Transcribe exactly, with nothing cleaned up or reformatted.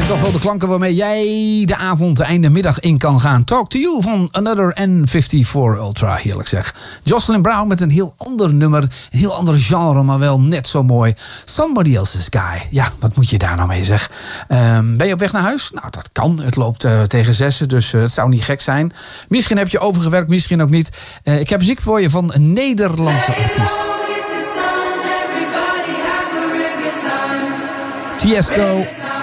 Toch wel de klanken waarmee jij de avond, de einde middag in kan gaan. Talk to You van Another N vijfenvijftig Ultra, heerlijk zeg. Jocelyn Brown met een heel ander nummer, een heel ander genre, maar wel net zo mooi. Somebody Else's Guy. Ja, wat moet je daar nou mee zeg? Um, ben je op weg naar huis? Nou, dat kan. Het loopt uh, tegen zessen, dus uh, het zou niet gek zijn. Misschien heb je overgewerkt, misschien ook niet. Uh, ik heb muziek voor je van een Nederlandse artiest. Tiesto